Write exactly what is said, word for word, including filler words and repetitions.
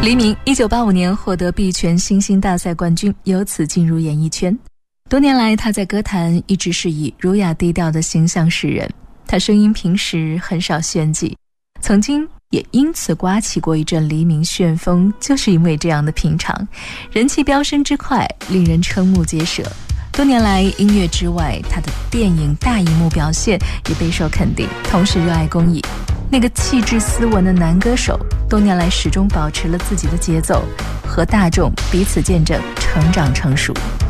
黎明一九八五年获得币圈新星大赛冠军，由此进入演艺圈。多年来，他在歌坛一直是以儒雅低调的形象示人。他声音平时很少炫技，曾经也因此刮起过一阵黎明旋风，就是因为这样的平常，人气飙升之快，令人瞠目结舌。多年来，音乐之外，他的电影大荧幕表现也备受肯定，同时热爱公益。那个气质斯文的男歌手，多年来始终保持了自己的节奏，和大众彼此见证成长成熟。